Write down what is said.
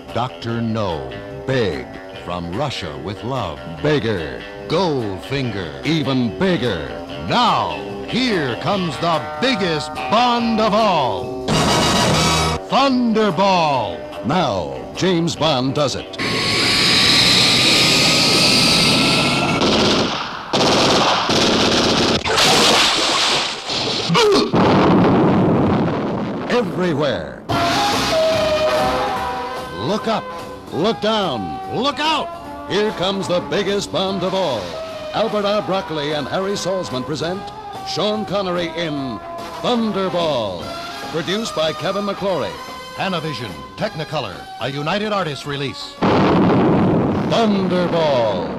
Dr. No, big, from Russia with love. Bigger, Goldfinger, even bigger. Now, here comes the biggest Bond of all. Thunderball. Now, James Bond does it. Everywhere. Look up, look down, look out! Here comes the biggest Bond of all. Albert R. Broccoli and Harry Salzman present Sean Connery in Thunderball. Produced by Kevin McClory. Panavision, Technicolor, a United Artists release. Thunderball.